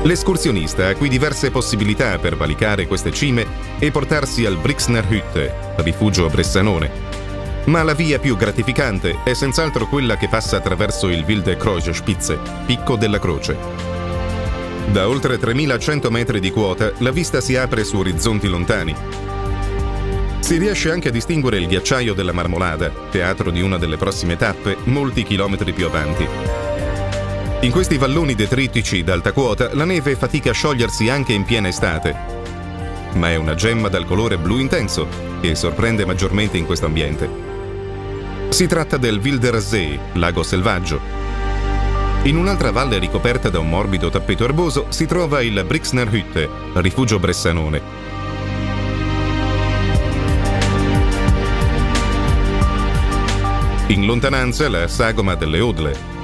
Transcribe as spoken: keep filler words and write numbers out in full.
L'escursionista ha qui diverse possibilità per valicare queste cime e portarsi al Brixnerhütte, rifugio bressanone. Ma la via più gratificante è senz'altro quella che passa attraverso il Wilde Kreuzspitze, Picco della Croce. Da oltre tremilacento metri di quota la vista si apre su orizzonti lontani. Si riesce anche a distinguere il ghiacciaio della Marmolada, teatro di una delle prossime tappe, molti chilometri più avanti. In questi valloni detritici d'alta quota la neve fatica a sciogliersi anche in piena estate, ma è una gemma dal colore blu intenso che sorprende maggiormente in questo ambiente. Si tratta del Wilder See, lago selvaggio. In un'altra valle ricoperta da un morbido tappeto erboso si trova il Brixnerhütte, rifugio bressanone. In lontananza la sagoma delle Odle.